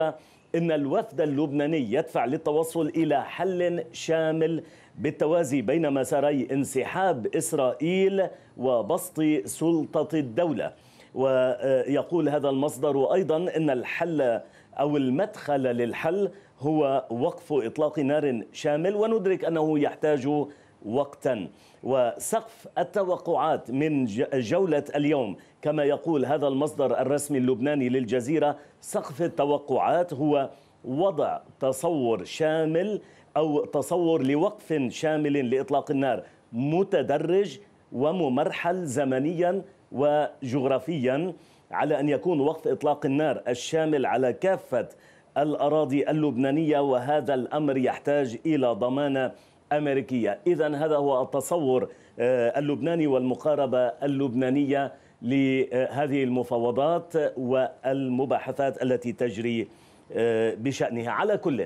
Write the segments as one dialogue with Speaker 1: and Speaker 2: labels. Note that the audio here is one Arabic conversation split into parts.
Speaker 1: إن الوفد اللبناني يدفع للتوصل إلى حل شامل بالتوازي بين مساري انسحاب إسرائيل وبسط سلطة الدولة. ويقول هذا المصدر أيضا أن الحل أو المدخل للحل هو وقف إطلاق نار شامل، وندرك أنه يحتاج وقتا. وسقف التوقعات من جولة اليوم كما يقول هذا المصدر الرسمي اللبناني للجزيرة، سقف التوقعات هو وضع تصور شامل أو تصور لوقف شامل لإطلاق النار متدرج وممرحل زمنيا وجغرافيا، على أن يكون وقف إطلاق النار الشامل على كافة الأراضي اللبنانية، وهذا الأمر يحتاج إلى ضمانة أمريكية. إذن هذا هو التصور اللبناني والمقاربة اللبنانية لهذه المفاوضات والمباحثات التي تجري بشأنها. على كل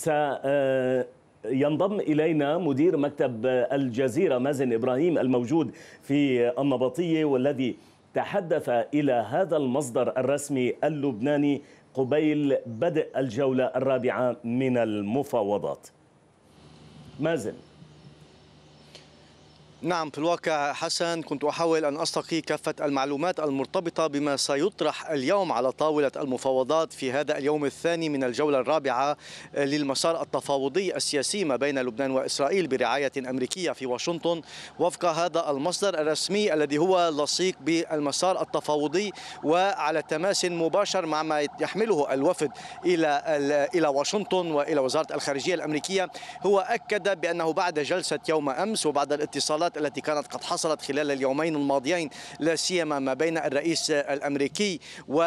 Speaker 1: سينضم إلينا مدير مكتب الجزيرة مازن إبراهيم الموجود في النبطية، والذي تحدث إلى هذا المصدر الرسمي اللبناني قبيل بدء الجولة الرابعة من المفاوضات. مازن.
Speaker 2: نعم، في الواقع حسن كنت أحاول أن أستقي كافة المعلومات المرتبطة بما سيطرح اليوم على طاولة المفاوضات في هذا اليوم الثاني من الجولة الرابعة للمسار التفاوضي السياسي ما بين لبنان وإسرائيل برعاية أمريكية في واشنطن، وفق هذا المصدر الرسمي الذي هو لصيق بالمسار التفاوضي وعلى تماس مباشر مع ما يحمله الوفد إلى واشنطن وإلى وزارة الخارجية الأمريكية. هو أكد بأنه بعد جلسة يوم أمس وبعد الاتصالات التي كانت قد حصلت خلال اليومين الماضيين، لا سيما ما بين الرئيس الامريكي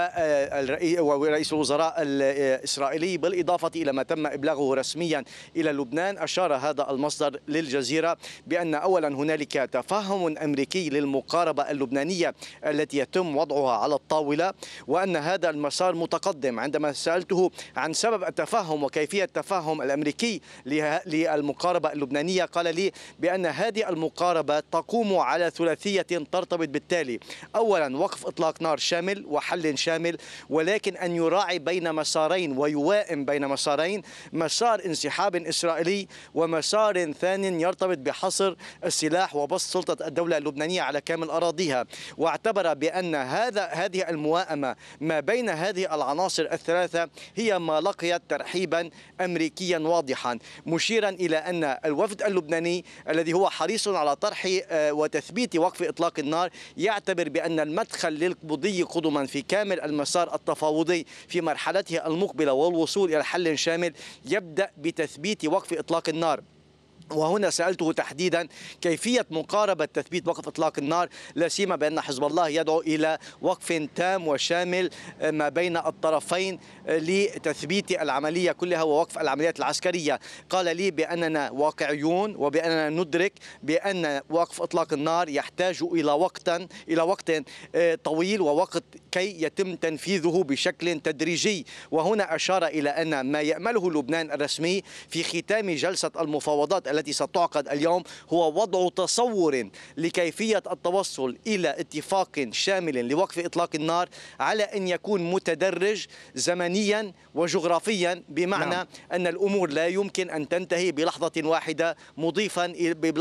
Speaker 2: ورئيس الوزراء الاسرائيلي، بالاضافه الى ما تم ابلاغه رسميا الى لبنان، اشار هذا المصدر للجزيره بان اولا هنالك تفهم امريكي للمقاربه اللبنانيه التي يتم وضعها على الطاوله، وان هذا المسار متقدم. عندما سالته عن سبب التفهم وكيفيه التفهم الامريكي للمقاربه اللبنانيه، قال لي بان هذه المقاربة تقوم على ثلاثية ترتبط بالتالي: أولا وقف إطلاق نار شامل وحل شامل، ولكن أن يراعي بين مسارين ويوائم بين مسارين، مسار انسحاب إسرائيلي ومسار ثاني يرتبط بحصر السلاح وبسط سلطة الدولة اللبنانية على كامل أراضيها. واعتبر بأن هذه الموائمة ما بين هذه العناصر الثلاثة هي ما لقيت ترحيبا أمريكيا واضحا، مشيرا إلى أن الوفد اللبناني الذي هو حريص على طرح وتثبيت وقف إطلاق النار يعتبر بأن المدخل للمضي قدما في كامل المسار التفاوضي في مرحلته المقبلة والوصول إلى حل شامل يبدأ بتثبيت وقف إطلاق النار. وهنا سألته تحديدا كيفية مقاربة تثبيت وقف إطلاق النار، لا سيما بأن حزب الله يدعو إلى وقف تام وشامل ما بين الطرفين لتثبيت العملية كلها ووقف العمليات العسكرية. قال لي بأننا واقعيون وبأننا ندرك بأن وقف إطلاق النار يحتاج إلى وقت طويل ووقت كي يتم تنفيذه بشكل تدريجي. وهنا أشار إلى أن ما يأمله لبنان الرسمي في ختام جلسة المفاوضات التي ستعقد اليوم هو وضع تصور لكيفية التوصل إلى اتفاق شامل لوقف إطلاق النار على أن يكون متدرج زمنيا وجغرافيا، بمعنى أن الأمور لا يمكن أن تنتهي بلحظة واحدة، مضيفا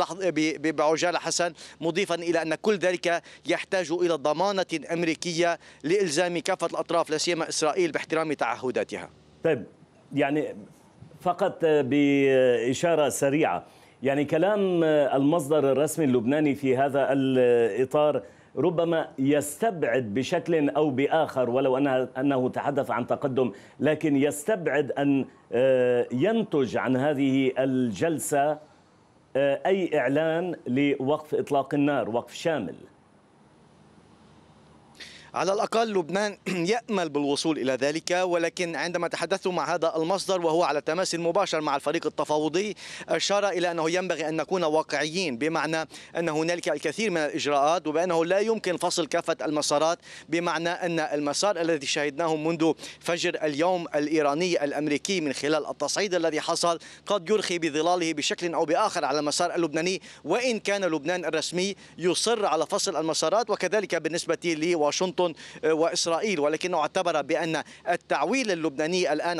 Speaker 2: بعجالة حسن مضيفا إلى أن كل ذلك يحتاج إلى ضمانة أمريكية لإلزام كافة الأطراف لا سيما إسرائيل باحترام تعهداتها.
Speaker 1: طيب، يعني فقط بإشارة سريعة، يعني كلام المصدر الرسمي اللبناني في هذا الإطار ربما يستبعد بشكل أو بآخر، ولو أنه تحدث عن تقدم، لكن يستبعد أن ينتج عن هذه الجلسة أي إعلان لوقف إطلاق النار، وقف شامل.
Speaker 2: على الأقل لبنان يأمل بالوصول إلى ذلك، ولكن عندما تحدثت مع هذا المصدر وهو على تماس مباشر مع الفريق التفاوضي، أشار إلى أنه ينبغي أن نكون واقعيين، بمعنى أن هنالك الكثير من الإجراءات وبأنه لا يمكن فصل كافة المسارات، بمعنى أن المسار الذي شاهدناه منذ فجر اليوم الإيراني الأمريكي من خلال التصعيد الذي حصل قد يرخي بظلاله بشكل أو بآخر على المسار اللبناني، وإن كان لبنان الرسمي يصر على فصل المسارات، وكذلك بالنسبة لواشنطن وإسرائيل، ولكنه اعتبر بأن التعويل اللبناني الآن